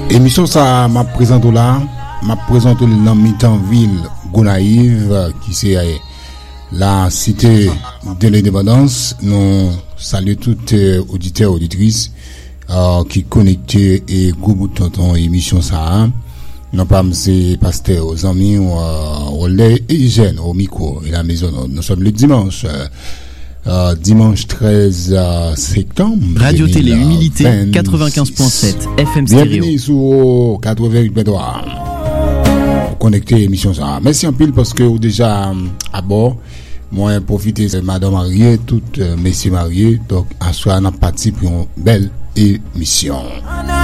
Émission ça m'a présenté là, dans Mitanville, Gonaïve, qui c'est la cité de l'indépendance. Nous saluons toutes auditeurs, auditrices qui connectent et groupe tonton émission ça. Non pas c'est pasteur aux amis ou les hygiène au micro et la maison. Nous sommes le dimanche. Dimanche 13 septembre. Radio Télé Humilité 95.7 FM Stereo. Bienvenue sur 88.3. Connecté émission ça. Merci en pile parce que vous déjà à bord. Moi profiter de madame mariée, toutes messieurs mariés. Donc à soir on a parti pour une belle émission.